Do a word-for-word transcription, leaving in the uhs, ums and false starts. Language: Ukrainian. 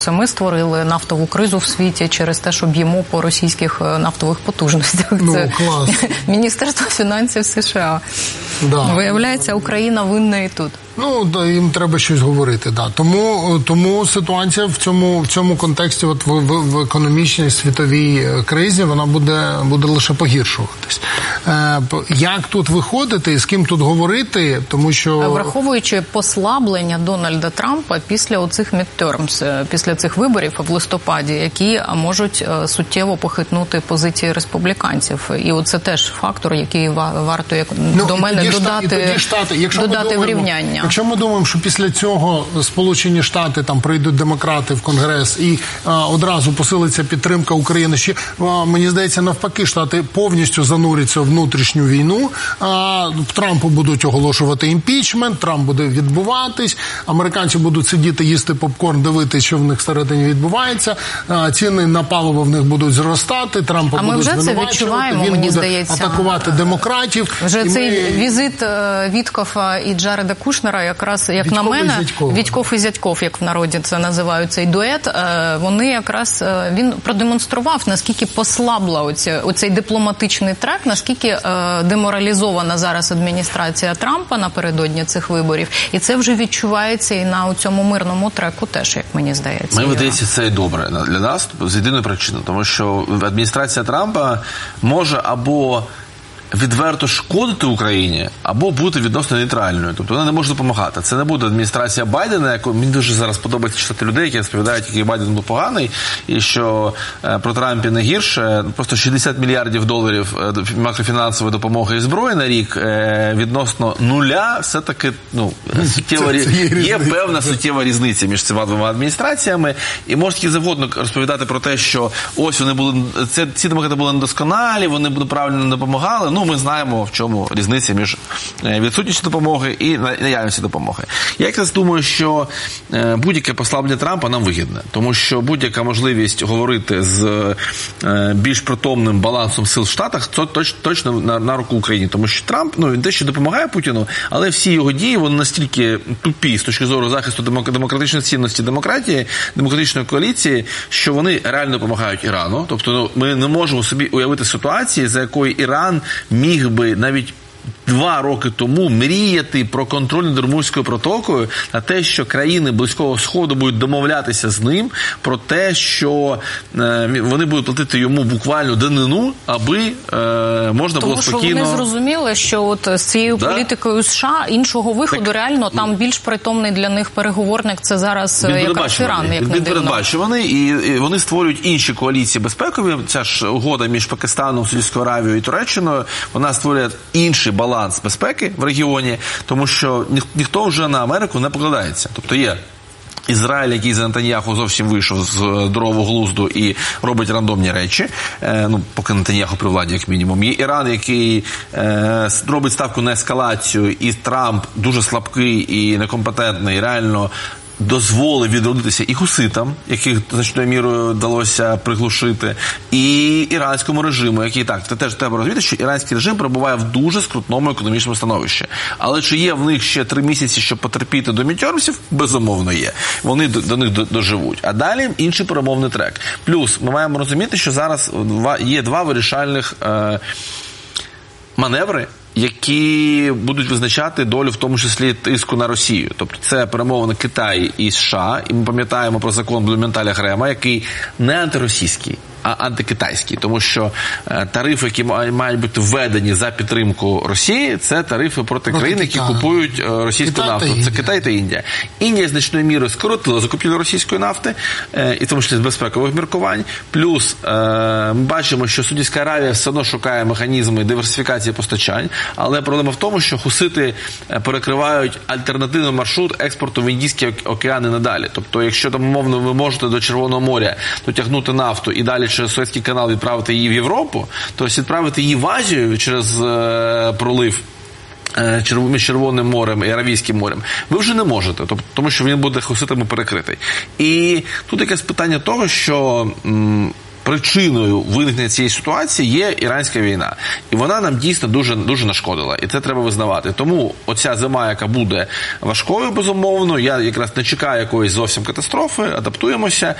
Це ми створили нафтову кризу в світі через те, що б'ємо по російських нафтових потужностях. Ну, це клас. Міністерство фінансів США. Да. Виявляється, Україна винна і тут. Ну, да, їм треба щось говорити, да. Тому, тому ситуація в цьому, в цьому контексті, от в, в, в економічній світовій кризі, вона буде, буде лише погіршуватись. Е, як тут виходити і з ким тут говорити, тому що... Враховуючи послаблення Дональда Трампа після оцих мідтермс, після цих виборів в листопаді, які можуть суттєво похитнути позиції республіканців. І оце теж фактор, який варто, як ну, до мене, додати, штати, додати в рівняння. Якщо ми думаємо, що після цього Сполучені Штати, там прийдуть демократи в Конгрес і а, одразу посилиться підтримка України, ще, а, мені здається, навпаки, Штати повністю зануряться в внутрішню війну, а, Трампу будуть оголошувати імпічмент, Трамп буде відбуватись, американці будуть сидіти, їсти попкорн, дивитися, що в них всередині відбувається, а, ціни на паливо в них будуть зростати, Трампа а будуть звинувачувати, він буде мені здається, атакувати демократів. Вже цей ми... візит Віткофа і Джареда Кушнера якраз, як Вітьков на мене, і Вітьков і Зятьков, як в народі це називають, цей дует, вони якраз, він продемонстрував, наскільки послабла оці, оцей дипломатичний трек, наскільки деморалізована зараз адміністрація Трампа напередодні цих виборів, і це вже відчувається і на цьому мирному треку теж, як мені здається. Мені видається, це і добре для нас з єдиної причини, тому що адміністрація Трампа може або відверто шкодити Україні, або бути відносно нейтральною. Тобто вона не може допомагати. Це не буде адміністрація Байдена, яку мені дуже зараз подобається читати людей, які розповідають, який Байден був поганий, і що е, про Трампі не гірше. Просто шістдесят мільярдів доларів е, макрофінансової допомоги і зброї на рік е, відносно нуля все-таки, ну, суттєва, це, це є, є певна суттєва різниця між цими двома адміністраціями. І можна тільки завгодно розповідати про те, що ось вони були, це, ці демократи були недосконалі, вони правильно не допомагали. Ну, ми знаємо, в чому різниця між відсутністю допомоги і наявністю допомоги. Я якраз думаю, що будь-яке послаблення Трампа нам вигідне, тому що будь-яка можливість говорити з більш притомним балансом сил в Штатах, це точно на, на руку Україні, тому що Трамп, ну, він дещо допомагає Путіну, але всі його дії, вони настільки тупі з точки зору захисту демократичної цінності демократії, демократичної коаліції, що вони реально допомагають Ірану. Тобто, ну, ми не можемо собі уявити ситуації, за якої Іран міг би навіть два роки тому мріяти про контроль над Ормузькою протокою, на те, що країни Близького Сходу будуть домовлятися з ним про те, що е, вони будуть платити йому буквально данину, аби е, можна Тому було спокійно... Тому що вони зрозуміли, що от з цією да? політикою США іншого виходу так, реально там більш притомний для них переговорник, це зараз якраз Іран, як не він передбачуваний, і, і вони створюють інші коаліції безпекові. Ця ж угода між Пакистаном, Саудівською Аравією і Туреччиною, вона створює інший баланс безпеки в регіоні, тому що ніх, ніхто вже на Америку не покладається. Тобто є Ізраїль, який за Нетаньяху зовсім вийшов з здорового глузду і робить рандомні речі, е, ну, поки Нетаньяху при владі, як мінімум. Є Іран, який е, робить ставку на ескалацію, і Трамп дуже слабкий і некомпетентний, реально дозволив відродитися і хуситам, яких значною мірою вдалося приглушити, і іранському режиму, який так, це теж треба розуміти, що іранський режим перебуває в дуже скрутному економічному становищі. Але чи є в них ще три місяці, щоб потерпіти до мідтермсів? Безумовно є. Вони до, до них доживуть. А далі інший перемовний трек. Плюс ми маємо розуміти, що зараз є два вирішальних е, маневри, які будуть визначати долю, в тому числі тиску на Росію. Тобто це перемовини Китаю і США, і ми пам'ятаємо про закон Блюменталя-Грема, який не антиросійський, а антикитайський, тому що е, тарифи, які мають бути введені за підтримку Росії, це тарифи проти країн, які купують е, російську Китай нафту. Це Китай та Індія. Індія значною мірою скоротила закупівлю російської нафти, е, і в тому числі з безпекових міркувань. Плюс е, ми бачимо, що Саудівська Аравія все одно шукає механізми диверсифікації постачань, але проблема в тому, що хусити перекривають альтернативний маршрут експорту в Індійський океан і надалі. Тобто, якщо там, умовно, ви можете до Червоного моря дотягнути нафту і далі через Суецький канал відправити її в Європу, то відправити її в Азію через е, пролив е, між Червоним морем і Аравійським морем, ви вже не можете, тобто, тому що він буде хуситами перекритий. І тут якесь питання того, що м, причиною виникнення цієї ситуації є іранська війна. І вона нам дійсно дуже, дуже нашкодила. І це треба визнавати. Тому оця зима, яка буде важкою, безумовно, я якраз не чекаю якоїсь зовсім катастрофи, адаптуємося.